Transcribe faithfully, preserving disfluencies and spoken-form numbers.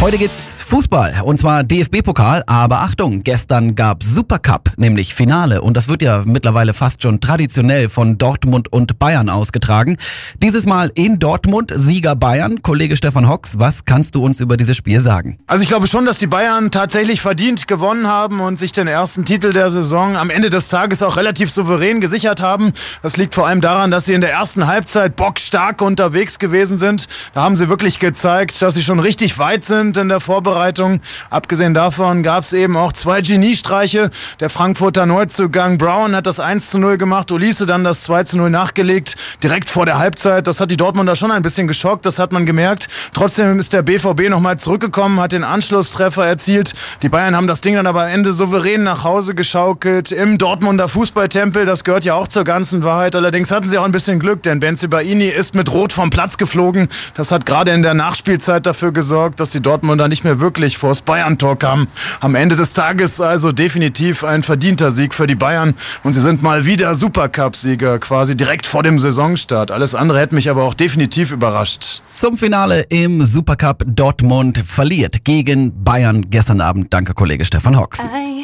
Heute gibt's Fußball, und zwar D F B-Pokal, aber Achtung, gestern gab's Supercup, nämlich Finale, und das wird ja mittlerweile fast schon traditionell von Dortmund und Bayern ausgetragen. Dieses Mal in Dortmund, Sieger Bayern. Kollege Stefan Hocks, was kannst du uns über dieses Spiel sagen? Also ich glaube schon, dass die Bayern tatsächlich verdient gewonnen haben und sich den ersten Titel der Saison am Ende des Tages auch relativ souverän gesichert haben. Das liegt vor allem daran, dass sie in der ersten Halbzeit bockstark unterwegs gewesen sind. Da haben sie wirklich gezeigt, dass sie schon richtig weit sind in der Vorbereitung. Abgesehen davon gab es eben auch zwei Geniestreiche. Der Frankfurter Neuzugang Brown hat das eins zu null gemacht, Olise dann das zwei zu null nachgelegt, direkt vor der Halbzeit. Das hat die Dortmunder schon ein bisschen geschockt, das hat man gemerkt. Trotzdem ist der B V B nochmal zurückgekommen, hat den Anschlusstreffer erzielt. Die Bayern haben das Ding dann aber am Ende souverän nach Hause geschaukelt im Dortmunder Fußballtempel. Das gehört ja auch zur ganzen Wahrheit. Allerdings hatten sie auch ein bisschen Glück, denn Bensebaini ist mit Rot vom Platz geflogen. Das hat gerade in der Nachspielzeit dafür gesorgt, dass die Dortmunder nicht mehr wirklich vors Bayern-Tor kamen. Am Ende des Tages also definitiv ein verdienter Sieg für die Bayern. Und sie sind mal wieder Supercup-Sieger, quasi direkt vor dem Saisonstart. Alles andere hätte mich aber auch definitiv überrascht. Zum Finale im Supercup: Dortmund verliert gegen Bayern gestern Abend. Danke, Kollege Stefan Hocks.